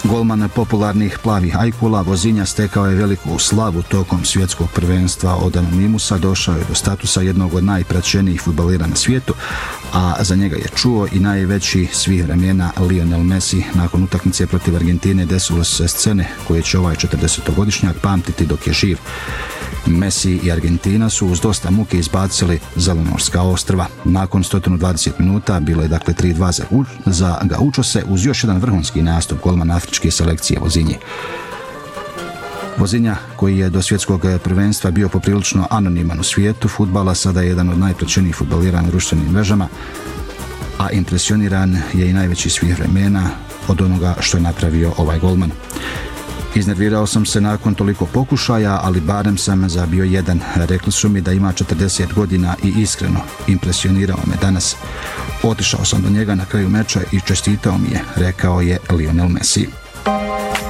Golman popularnih plavih ajkula, Vozinja stekao je veliku slavu tokom svjetskog prvenstva od anonimusa, došao je do statusa jednog od najpraćenijih fudbalera na svijetu, a za njega je čuo i najveći svih vremena Lionel Messi. Nakon utakmice protiv Argentine desilo se scene koje će ovaj 40-godišnjak pamtiti dok je živ. Messi i Argentina su uz dosta muke izbacili Zelenorska ostrva. Nakon 120 minuta bilo je dakle 3-2 za Gaučose uz još jedan vrhunski nastup golmana afričke selekcije Vozinje. Vozinja, koji je do svjetskog prvenstva bio poprilično anoniman u svijetu fudbala, sada je jedan od najpraćenijih fudbalera na društvenim mrežama, a impresioniran je i najveći svih vremena od onoga što je napravio ovaj golman. Iznervirao sam se nakon toliko pokušaja, ali barem sam zabio jedan. Rekli su mi da ima 40 godina i iskreno impresionirao me danas. Otišao sam do njega na kraju meča i čestitao mi je, rekao je Lionel Messi.